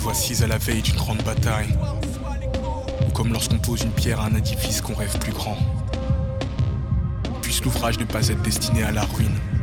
voit assise à la veille d'une grande bataille. Ou comme lorsqu'on pose une pierre à un édifice qu'on rêve plus grand. Puisse l'ouvrage ne pas être destiné à la ruine.